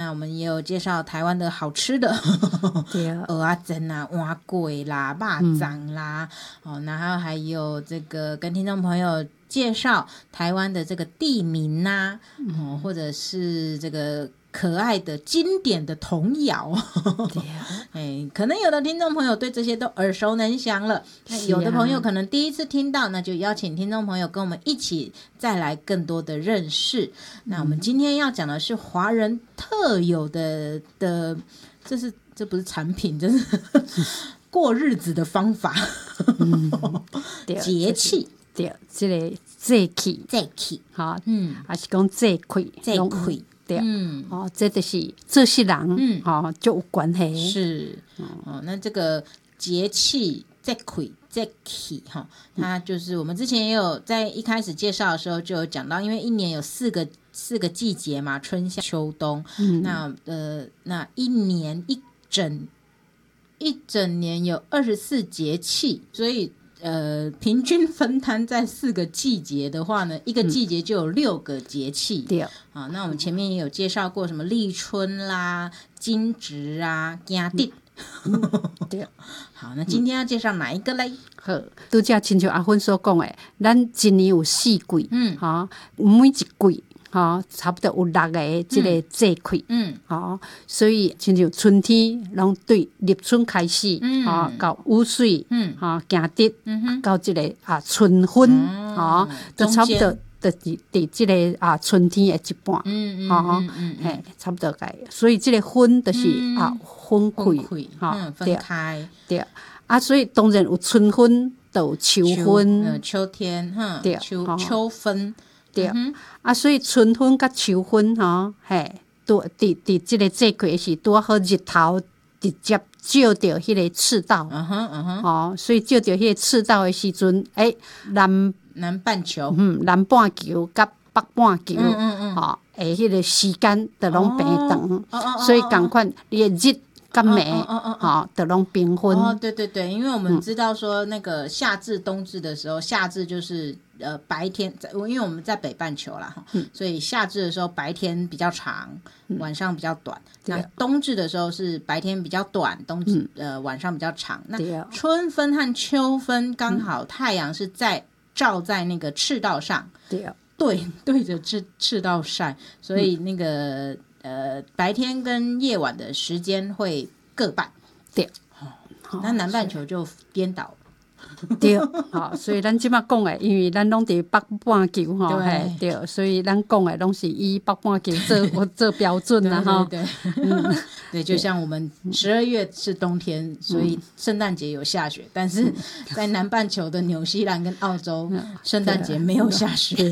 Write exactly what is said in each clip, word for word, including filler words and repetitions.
那我们也有介绍台湾的好吃的，对，蚵仔煎啊、碗粿啦、肉粽啦，嗯、哦，然后还有这个跟听众朋友介绍台湾的这个地名呐、啊嗯哦，或者是这个可爱的经典的童谣，哎，可能有的听众朋友对这些都耳熟能详了，那有的朋友可能第一次听到，那就邀请听众朋友跟我们一起再来更多的认识。那我们今天要讲的是华人特有的的，这是这不是产品，这是过日子的方法，嗯、节气。 对，这个节气， 节气， 哈，嗯，还是讲节气， 节气， 对，嗯，哦，这就是这些人，嗯，哦，就有关系， 是，哦，那这个节气节气节气哈，它就是我们之前也有在一开始介绍的时候就有讲到，因为一年有四个四个季节嘛，春夏秋冬，嗯，那呃，那一年一整一整年有二十四节气，所以。呃，平均分摊在四个季节的话呢，一个季节就有六个节气。对、嗯，啊，那我们前面也有介绍过什么立春啦、惊蛰啊、惊蛰。对，好，那今天要介绍哪一个嘞？ 好，拄则亲像阿芬所讲的，咱一年有四季，嗯，哈，每一季。哈，差不多有六个这个节气，嗯，好，所以亲像春天，拢对立春开始，嗯，哈，到雨水，嗯，哈，行得，嗯哼，到这个啊春分，哈、嗯，都差不多，就是伫这个啊春天的一半，嗯嗯嗯嗯，嘿，差不多个，所以这个分就是、嗯、啊分开，哈、 嗯，分开， 对，啊，所以当然有春分，都有秋分， 呃，秋天，哈，对，秋秋分。 对、嗯，啊，所以春分甲秋分吼，嘿，拄伫伫即个节气是拄好日头直接照着迄个赤道，嗯哼嗯哼，哦，所以照着迄个赤道的时阵，诶、欸，南南半球， 嗯，南半球甲北半球，嗯嗯嗯，吼、哦，诶，迄个时间就拢平长，哦、所以共款你的日。跟暝，哦哦哦，都拢平分。 哦，对对对，因为我们知道说那个夏至、冬至的时候，夏至就是呃白天，因为我们在北半球啦哈、嗯，所以夏至的时候白天比较长，晚上比较短。嗯、那冬至的时候是白天比较短，冬至、嗯、呃晚上比较长。那春分和秋分刚好太阳是在照在那个赤道上，对对对着赤赤道晒，所以那个。嗯呃，白天跟夜晚的时间会各半，对，哦、那南半球就颠倒了， 对，好，所以咱即马讲的，因为咱拢伫北半球吼，嘿，对，所以咱讲的拢是以北半球做做标准啦，哈， 对对对，嗯，对，就像我们十二月是冬天，所以圣诞节有下雪，但是在南半球的纽西兰跟澳洲，圣诞节没有下雪。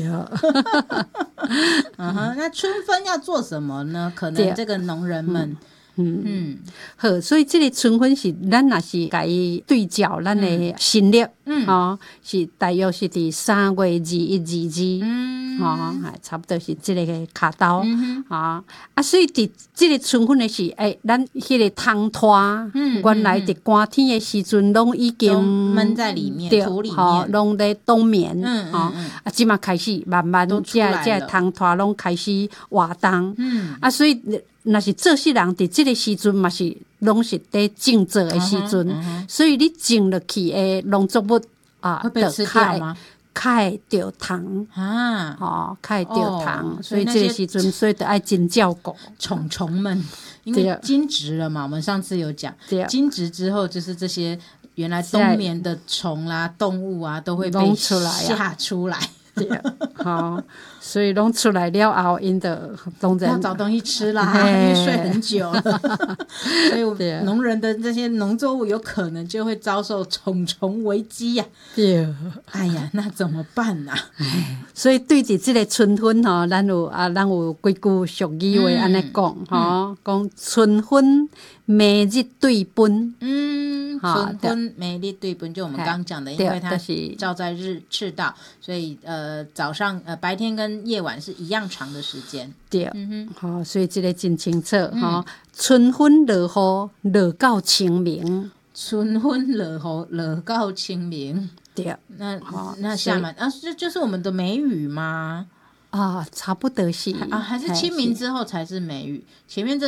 嗯哼，那春分要做什么呢？可能这个农人们，嗯嗯， 好，所以这个春分是咱若是甲伊对照咱的新历，嗯，哦，是大约是伫三月二一二二，嗯，哦，差不多是这个卡刀，嗯啊，啊，所以伫这个春分的是，诶、欸，咱迄个汤拖，嗯，原来伫寒天的时阵，拢已经闷在里面，土里面， 好，拢在冬眠，嗯啊，啊，即马开始慢慢这这汤拖拢开始活动，嗯，啊，所以。若是做事人伫即个时阵嘛是拢是伫种植的时阵、uh-huh, uh-huh. 所以你种落去的农作物啊会被吃掉吗？ 较会着虫啊，哦，较会着虫，所以这个时阵所以得爱真照顾虫虫们，因为惊蛰了嘛，我们上次有讲，惊蛰之后就是这些原来冬眠的虫啦、动物啊都会被吓出来。 对，好，所以拢出来了后，因的当然要找东西吃啦，因为睡很久了，所以农人的这些农作物有可能就会遭受虫虫危机呀、啊。对，哎呀，那怎么办啊？ 所以对着这个春分吼，咱有啊，咱有几句俗语话安尼讲吼，讲春分每日对分， 嗯，春分每日对分，就我们刚刚讲的，因为它是照在日赤道，所以呃早上呃白天跟夜晚是一样长的时间。 对，嗯哼，好，所以这个真清楚哈、嗯。春分落雨，落到清明。 春分落雨，落到清明。对，那那下面啊，就就是我们的梅雨吗？ 啊，差不多是啊，还是清明之后才是梅雨，前面这。